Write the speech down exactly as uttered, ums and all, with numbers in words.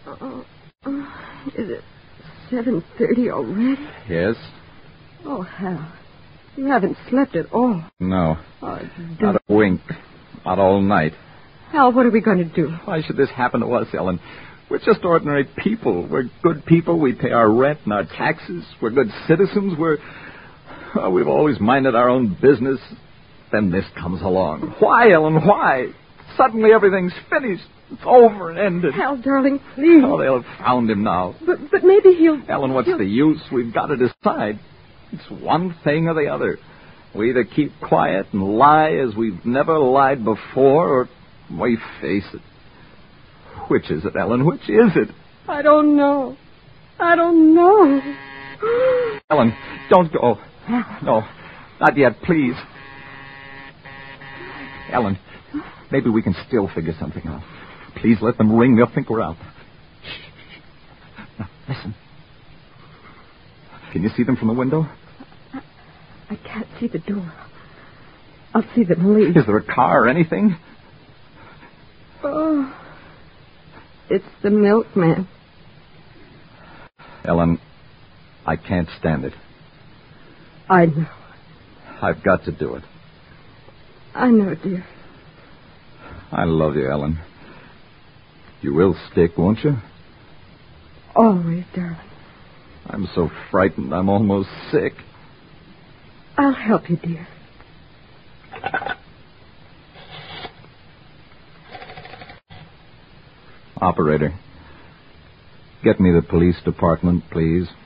Uh, uh, is it seven thirty already? Yes. Oh, Hal. You haven't slept at all. No. Oh, not a wink. Not all night. Hal, what are we going to do? Why should this happen to us, Ellen? We're just ordinary people. We're good people. We pay our rent and our taxes. We're good citizens. We're... Well, we've always minded our own business. Then this comes along. Why, Ellen, why? Suddenly everything's finished. It's over and ended. Hal, darling, please. Oh, they'll have found him now. But but maybe he'll... Ellen, what's he'll... the use? We've got to decide. It's one thing or the other. We either keep quiet and lie as we've never lied before, or we face it. Which is it, Ellen? Which is it? I don't know. I don't know. Ellen, don't go. No, not yet, please. Ellen, maybe we can still figure something out. Please let them ring. They'll think we're out. Shh, shh. Now, listen. Can you see them from the window? I, I can't see the door. I'll see them leave. Is there a car or anything? Oh, it's the milkman. Ellen, I can't stand it. I know. I've got to do it. I know, dear. I love you, Ellen. You will stick, won't you? Always, darling. I'm so frightened I'm almost sick. I'll help you, dear. Operator, get me the police department, please.